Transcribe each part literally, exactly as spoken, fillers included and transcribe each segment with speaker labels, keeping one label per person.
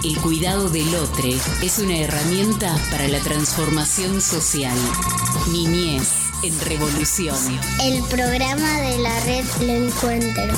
Speaker 1: El cuidado del otro es una herramienta para la transformación social. Niñez en Revolución.
Speaker 2: El programa de la red El Encuentro.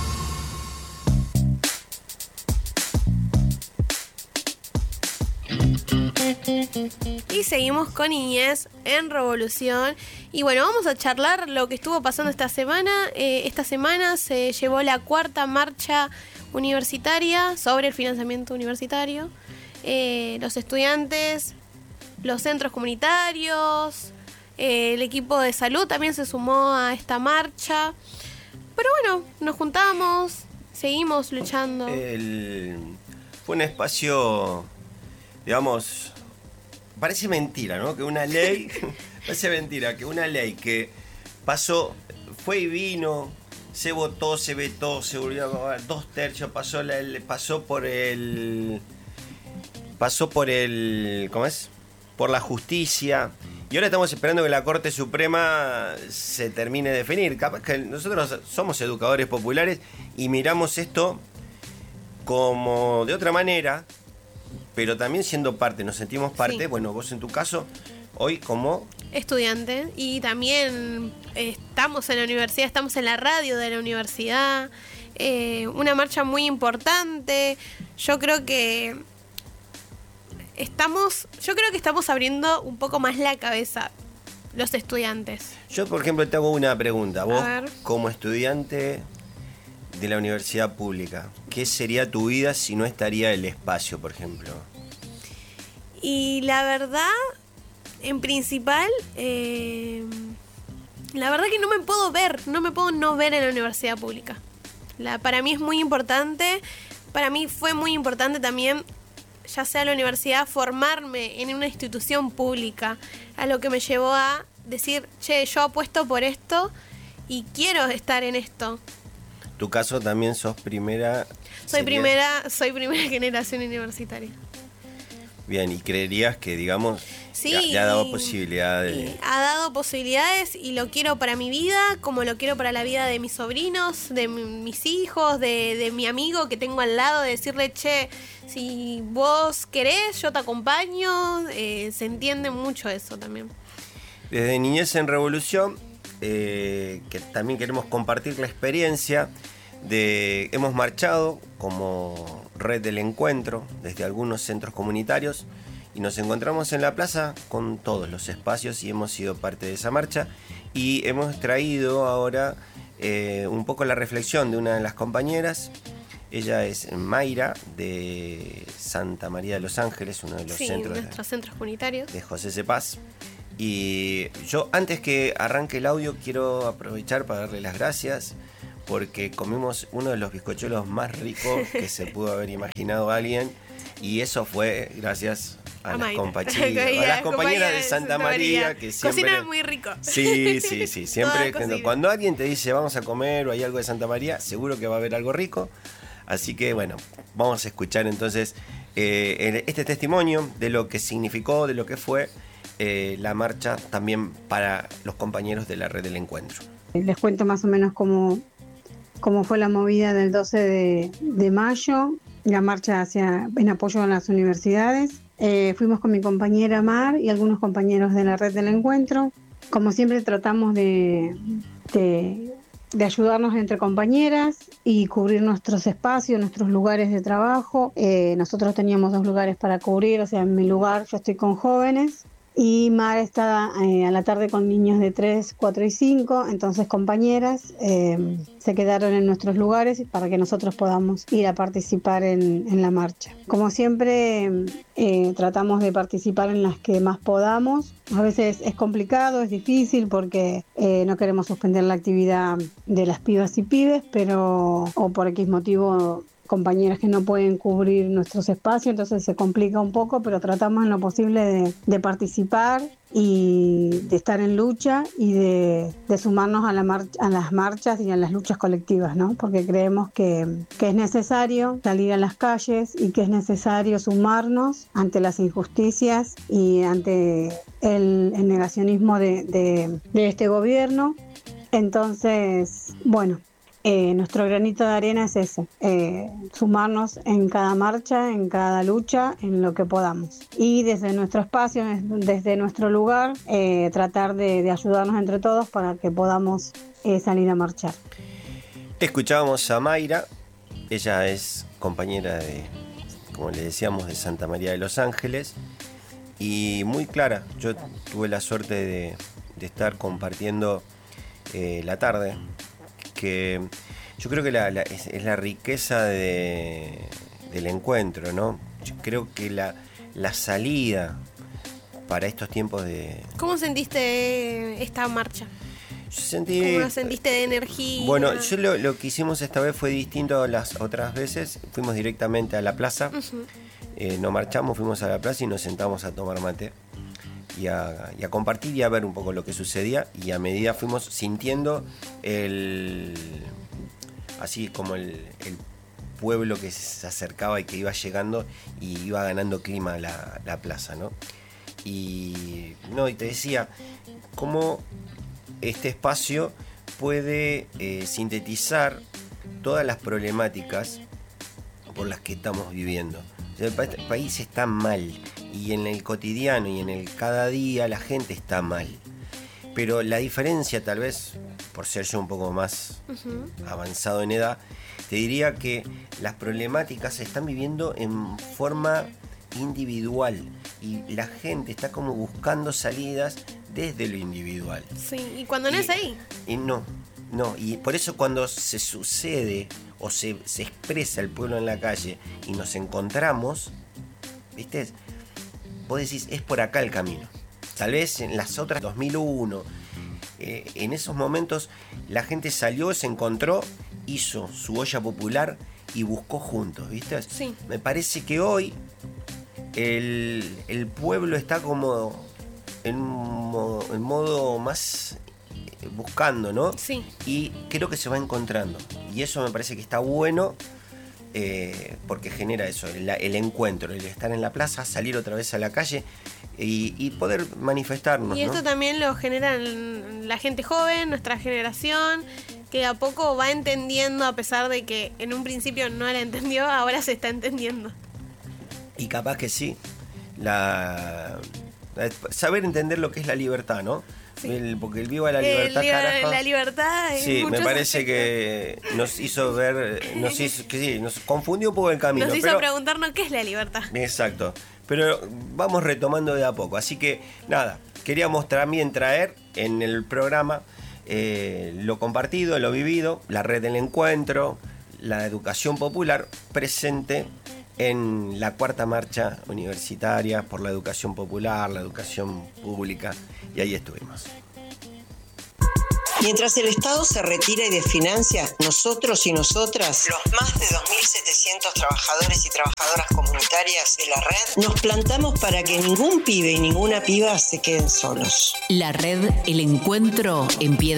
Speaker 3: Y seguimos con Niñez en Revolución. Y bueno, vamos a charlar lo que estuvo pasando esta semana. Eh, esta semana se llevó la cuarta marcha universitaria sobre el financiamiento universitario. Eh, los estudiantes, los centros comunitarios, eh, el equipo de salud también se sumó a esta marcha. Pero bueno, nos juntamos, seguimos luchando.
Speaker 4: El, fue un espacio, digamos, parece mentira, ¿no? Que una ley, parece mentira, que una ley que pasó, fue y vino, se votó, se vetó, se volvió a aprobar, dos tercios, pasó, la, pasó por el, pasó por el, ¿cómo es? Por la justicia. Y ahora estamos esperando que la Corte Suprema se termine de definir. Capaz que nosotros somos educadores populares y miramos esto como de otra manera, pero también siendo parte, nos sentimos parte. Sí. Bueno, vos en tu caso, hoy como
Speaker 3: estudiante, y también eh, estamos en la universidad, estamos en la radio de la universidad. Eh, una marcha muy importante. Yo creo que Estamos, yo creo que estamos abriendo un poco más la cabeza los estudiantes.
Speaker 4: Yo, por ejemplo, te hago una pregunta. Vos, como estudiante de la universidad pública, ¿qué sería tu vida si no estaría el espacio, por ejemplo?
Speaker 3: Y la verdad, en principal, eh, la verdad que no me puedo ver, no me puedo no ver en la universidad pública. La, para mí es muy importante, para mí fue muy importante también, ya sea la universidad, formarme en una institución pública, a lo que me llevó a decir, che, yo apuesto por esto y quiero estar en esto.
Speaker 4: ¿Tu caso también sos primera?
Speaker 3: Soy sería... primera, soy primera generación universitaria.
Speaker 4: Bien, ¿y creerías que, digamos,
Speaker 3: sí,
Speaker 4: le ha dado posibilidades?
Speaker 3: Ha dado posibilidades y lo quiero para mi vida, como lo quiero para la vida de mis sobrinos, de mis hijos, de, de mi amigo que tengo al lado, de decirle, che, si vos querés, yo te acompaño. Eh, se entiende mucho eso también.
Speaker 4: Desde Niñez en Revolución, eh, que también queremos compartir la experiencia de, hemos marchado como Red del Encuentro desde algunos centros comunitarios y nos encontramos en la plaza con todos los espacios y hemos sido parte de esa marcha y hemos traído ahora eh, un poco la reflexión de una de las compañeras. Ella es Mayra de Santa María de los Ángeles, uno de los
Speaker 3: sí,
Speaker 4: centros,
Speaker 3: nuestros de, centros comunitarios
Speaker 4: de José Cepaz. Y yo, antes que arranque el audio, quiero aprovechar para darle las gracias porque comimos uno de los bizcochuelos más ricos que se pudo haber imaginado alguien, y eso fue gracias a, a las, compañeras, a las compañeras de Santa María, María que siempre
Speaker 3: cocinan muy rico.
Speaker 4: Sí, sí, sí, siempre cuando, cuando alguien te dice vamos a comer o hay algo de Santa María, seguro que va a haber algo rico. Así que bueno, vamos a escuchar entonces eh, este testimonio de lo que significó, de lo que fue eh, la marcha también para los compañeros de la Red del Encuentro.
Speaker 5: Les cuento más o menos cómo, cómo fue la movida del doce de, de mayo, la marcha hacia, en apoyo a las universidades. Eh, fuimos con mi compañera Mar y algunos compañeros de la Red del Encuentro. Como siempre tratamos de... de de ayudarnos entre compañeras y cubrir nuestros espacios, nuestros lugares de trabajo. Eh, nosotros teníamos dos lugares para cubrir, o sea, en mi lugar yo estoy con jóvenes y Mar está eh, a la tarde con niños de tres, cuatro y cinco, entonces compañeras eh, se quedaron en nuestros lugares para que nosotros podamos ir a participar en, en la marcha. Como siempre, eh, tratamos de participar en las que más podamos. A veces es complicado, es difícil porque eh, no queremos suspender la actividad de las pibas y pibes, pero o por X motivo compañeras que no pueden cubrir nuestros espacios, entonces se complica un poco, pero tratamos en lo posible de, de participar y de estar en lucha y de, de sumarnos a, la mar, a las marchas y a las luchas colectivas, ¿no? Porque creemos que, que es necesario salir a las calles y que es necesario sumarnos ante las injusticias y ante el, el negacionismo de, de, de este gobierno. Entonces, bueno, eh, nuestro granito de arena es ese, eh, sumarnos en cada marcha, en cada lucha, en lo que podamos. Y desde nuestro espacio, desde nuestro lugar, eh, tratar de, de ayudarnos entre todos para que podamos eh, salir a marchar.
Speaker 4: Escuchábamos a Mayra, ella es compañera de, como le decíamos, de Santa María de los Ángeles, y muy clara. Yo tuve la suerte de, de estar compartiendo eh, la tarde, que yo creo que la, la, es, es la riqueza de, del encuentro, ¿no? Yo creo que la, la salida para estos tiempos de...
Speaker 3: ¿Cómo sentiste esta marcha?
Speaker 4: Yo sentí...
Speaker 3: ¿Cómo lo sentiste de energía?
Speaker 4: Bueno, yo lo, lo que hicimos esta vez fue distinto a las otras veces. Fuimos directamente a la plaza, uh-huh. eh, no marchamos, fuimos a la plaza y nos sentamos a tomar mate y a, y a compartir y a ver un poco lo que sucedía, y a medida fuimos sintiendo el... así como el, el pueblo que se acercaba y que iba llegando y iba ganando clima la, la plaza, ¿no? Y, no, y te decía, cómo este espacio puede eh, sintetizar todas las problemáticas por las que estamos viviendo. O sea, el pa- país está mal, y en el cotidiano y en el cada día la gente está mal. Pero la diferencia, tal vez, por ser yo un poco más uh-huh. avanzado en edad, te diría que las problemáticas se están viviendo en forma individual, y la gente está como buscando salidas desde lo individual.
Speaker 3: Sí, y cuando no y, es ahí.
Speaker 4: Y no, no, y por eso cuando se sucede o se, se expresa el pueblo en la calle y nos encontramos, ¿viste? Vos decís, es por acá el camino. Tal vez en las otras dos mil uno, eh, en esos momentos la gente salió, se encontró, hizo su olla popular y buscó juntos, ¿viste?
Speaker 3: Sí.
Speaker 4: Me parece que hoy el, el pueblo está como en, mo, en modo más buscando, ¿no?
Speaker 3: Sí.
Speaker 4: Y creo que se va encontrando. Y eso me parece que está bueno, eh, porque genera eso, el, el encuentro, el estar en la plaza, salir otra vez a la calle y, y poder manifestarnos.
Speaker 3: Y esto, ¿no?, también lo genera la gente joven, nuestra generación, que a poco va entendiendo, a pesar de que en un principio no la entendió, ahora se está entendiendo.
Speaker 4: Y capaz que sí. La, la saber entender lo que es la libertad, ¿no? Sí. El, porque el viva la libertad,
Speaker 3: el,
Speaker 4: carajo.
Speaker 3: La libertad.
Speaker 4: Sí, me parece aspectos. Que nos hizo ver, nos hizo, que sí, nos confundió un poco el camino.
Speaker 3: Nos hizo
Speaker 4: pero,
Speaker 3: preguntarnos qué es la libertad.
Speaker 4: Exacto. Pero vamos retomando de a poco. Así que nada, queríamos también traer en el programa eh, lo compartido, lo vivido, la red del encuentro, la educación popular presente en la cuarta marcha universitaria por la educación popular, la educación pública, y ahí estuvimos.
Speaker 6: Mientras el Estado se retira y desfinancia, nosotros y nosotras, los más de dos mil setecientos trabajadores y trabajadoras comunitarias de la red, nos plantamos para que ningún pibe y ninguna piba se queden solos.
Speaker 1: La red El Encuentro en Piedra